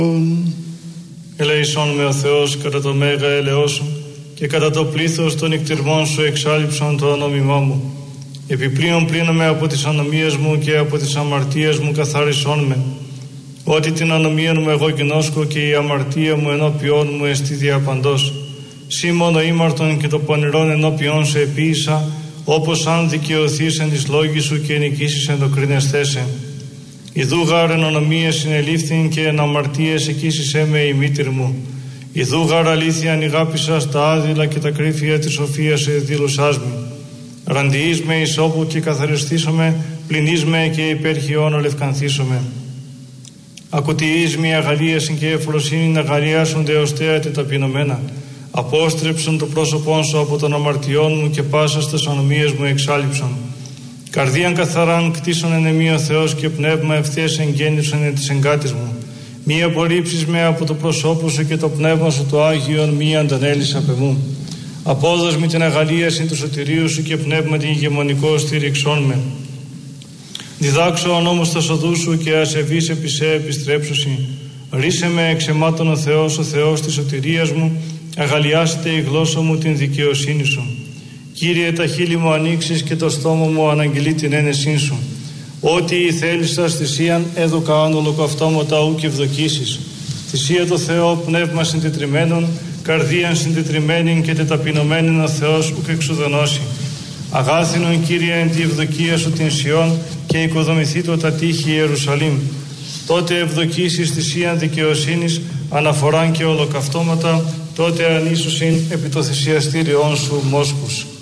Ελεησόν με ο Θεός κατά το μέγα έλεος σου και κατά το πλήθος των νικτυρμών σου εξάλειψον το όνομά μου. Επιπλέον πλύνομαι από τις ανομίες μου και από τις αμαρτίες μου καθάρισόν με. Ότι την ανομία μου εγώ γινώσκω και η αμαρτία μου ενώπιόν μου εστί διαπαντός. Σύ μόνο ήμαρτον και το πονηρόν ενώπιόν σε επίησα, όπως αν δικαιωθείς εν της λόγης σου και νικήσεις εν το κρίνεσθέσαι. Ιδού γάρ εν ονομίες συνελήφθην και εν αμαρτίες εκείσισέ με η μήτηρ μου. Ιδού γάρ αλήθεια ανηγάπησας τα άδειλα και τα κρύφια της σοφίας δήλωσάς μου. Ραντιείς με ισόπου και καθαριστήσομαι, πλυνείς με και υπέρχιόν ολευκανθήσομαι. Ακουτιείς με αγαλίασιν και ευφροσύνη να αγαλιάσονται ως θέατε ταπεινωμένα. Απόστρεψον το πρόσωπόν σου από των αμαρτιών μου και πάσας τας ανομίες μου εξάλειψον. Καρδίαν καθαράν κτίσον εν εμεί ο Θεός και πνεύμα ευθείας εγγέννησον εν της εγκάτης μου. Μη απορρίψεις με από το προσώπου σου και το πνεύμα σου το Άγιον μη αντανέλεις απ' εμού. Απόδος με την αγαλίαση του σωτηρίου σου και πνεύμα την ηγεμονικό στήριξόν με. Διδάξω ο νόμος τα σοδού σου και ασεβείς επί σε επιστρέψουσι. Ρίσε με εξαιμάτων ο Θεός της σωτηρίας μου, αγαλιάσετε η γλώσσα μου την δικαιοσύνη σου. Κύριε, τα χείλη μου ανοίξεις και το στόμα μου αναγγελεί την ένεσήν σου. Ό,τι η θέλησα θυσίαν έδωκαν ολοκαυτώματα ούκ ευδοκίσεις. Θυσία το Θεό πνεύμα συντετριμένων, καρδίαν συντετριμένην και τεταπεινωμένην ο Θεός ούκ εξουδενώσει. Αγάθινον Κύριε εν τη ευδοκία σου την Σιών και οικοδομηθεί το τα τείχη Ιερουσαλήμ. Τότε ευδοκίσεις θυσίαν δικαιοσύνης, αναφοράν και ολοκαυτώματα, τότε ανίσουσιν επί το θυσιαστήριόν σου μόσχους.